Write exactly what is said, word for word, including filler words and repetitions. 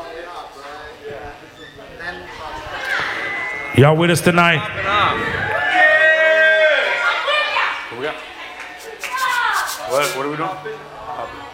Y'all with us tonight? What, what are we doing?